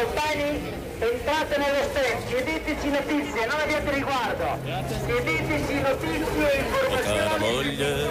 Compagni, entrate nello stand, chiedeteci notizie, non abbiate riguardo. Chiedeteci notizie e informazioni.